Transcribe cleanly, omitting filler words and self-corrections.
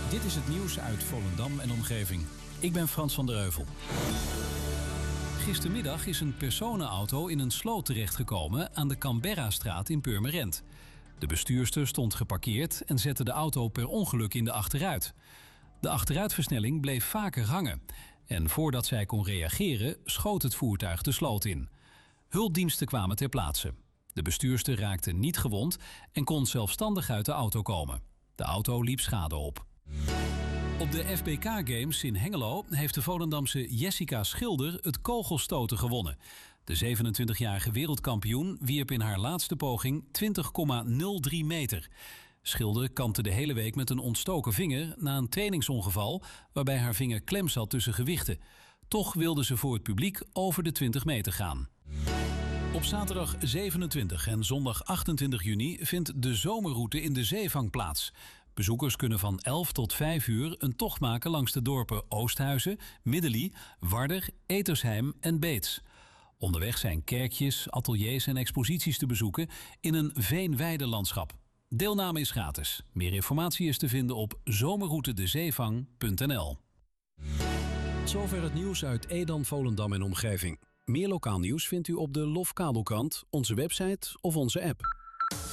Dit is het nieuws uit Volendam en omgeving. Ik ben Frans van der Heuvel. Gistermiddag is een personenauto in een sloot terechtgekomen aan de Canberrastraat in Purmerend. De bestuurster stond geparkeerd en zette de auto per ongeluk in de achteruit. De achteruitversnelling bleef vaker hangen. En voordat zij kon reageren, schoot het voertuig de sloot in. Hulpdiensten kwamen ter plaatse. De bestuurster raakte niet gewond en kon zelfstandig uit de auto komen. De auto liep schade op. Op de FBK Games in Hengelo heeft de Volendamse Jessica Schilder het kogelstoten gewonnen. De 27-jarige wereldkampioen wierp in haar laatste poging 20,03 meter. Schilder kampte de hele week met een ontstoken vinger na een trainingsongeval waarbij haar vinger klem zat tussen gewichten. Toch wilde ze voor het publiek over de 20 meter gaan. Op zaterdag 27 en zondag 28 juni vindt de zomerroute in de Zeevang plaats. Bezoekers kunnen van 11 tot 5 uur een tocht maken langs de dorpen Oosthuizen, Middelie, Warder, Etersheim en Beets. Onderweg zijn kerkjes, ateliers en exposities te bezoeken in een veenweidelandschap. Deelname is gratis. Meer informatie is te vinden op zomerroutedezeevang.nl. Zover het nieuws uit Edam, Volendam en omgeving. Meer lokaal nieuws vindt u op de LOF Kabelkrant, onze website of onze app.